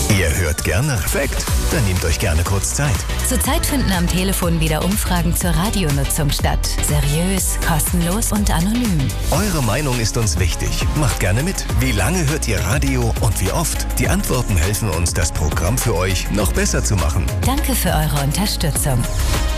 Ihr hört gerne? Perfekt. Dann nehmt euch gerne kurz Zeit. Zurzeit finden am Telefon wieder Umfragen zur Radionutzung statt. Seriös, kostenlos und anonym. Eure Meinung ist uns wichtig. Macht gerne mit. Wie lange hört ihr Radio und wie oft? Die Antworten helfen uns, das Programm für euch noch besser zu machen. Danke für eure Unterstützung.